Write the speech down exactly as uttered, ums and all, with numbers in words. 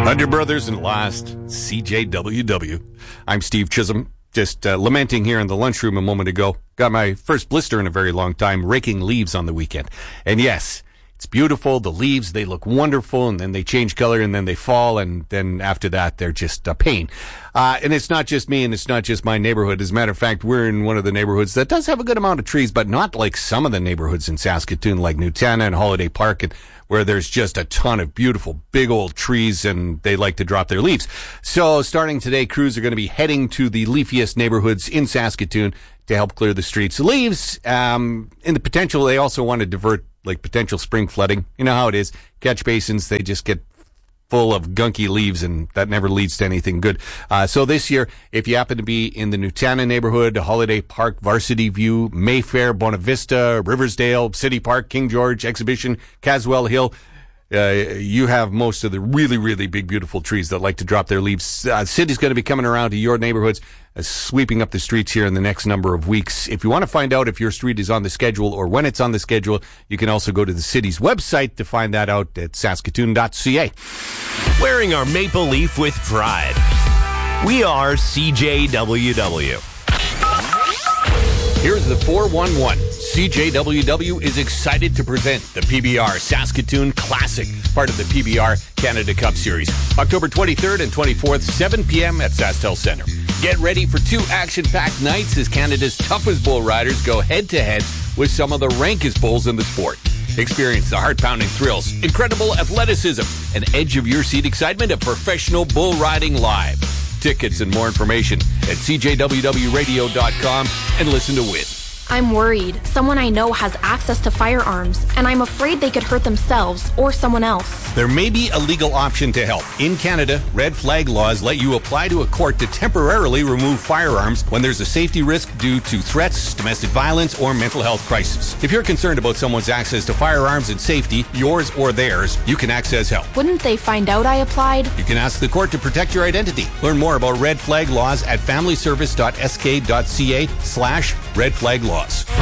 Hundred Brothers and Last, C J W W. I'm Steve Chisholm, just uh, lamenting here in the lunchroom a moment ago. Got my first blister in a very long time, raking leaves on the weekend. And yes, it's beautiful. The leaves, they look wonderful, and then they change color, and then they fall, and then after that, they're just a pain. Uh, and it's not just me, and it's not just my neighborhood. As a matter of fact, we're in one of the neighborhoods that does have a good amount of trees, but not like some of the neighborhoods in Saskatoon, like Nutana and Holiday Park, and where there's just a ton of beautiful, big old trees, and they like to drop their leaves. So starting today, crews are going to be heading to the leafiest neighborhoods in Saskatoon to help clear the streets. The leaves, um, in the potential, they also want to divert like potential spring flooding. You know how it is. Catch basins, they just get full of gunky leaves, and that never leads to anything good. Uh, so this year, if you happen to be in the Nutana neighborhood, Holiday Park, Varsity View, Mayfair, Bonavista, Riversdale, City Park, King George, Exhibition, Caswell Hill, uh, you have most of the really, really big, beautiful trees that like to drop their leaves. Uh, city's going to be coming around to your neighborhoods, uh, sweeping up the streets here in the next number of weeks. If you want to find out if your street is on the schedule or when it's on the schedule, you can also go to the city's website to find that out at saskatoon dot c a. Wearing our maple leaf with pride. We are C J W W. Here's the four one one. C J W W is excited to present the P B R Saskatoon Classic, part of the P B R Canada Cup Series. October twenty-third and twenty-fourth, seven p.m. at SaskTel Centre. Get ready for two action-packed nights as Canada's toughest bull riders go head-to-head with some of the rankest bulls in the sport. Experience the heart-pounding thrills, incredible athleticism, and edge-of-your-seat excitement of professional bull riding live. Tickets and more information at c j w w radio dot com and listen to win. I'm worried. Someone I know has access to firearms, and I'm afraid they could hurt themselves or someone else. There may be a legal option to help. In Canada, red flag laws let you apply to a court to temporarily remove firearms when there's a safety risk due to threats, domestic violence, or mental health crisis. If you're concerned about someone's access to firearms and safety, yours or theirs, you can access help. Wouldn't they find out I applied? You can ask the court to protect your identity. Learn more about red flag laws at family service dot s k dot c a slash red flag laws.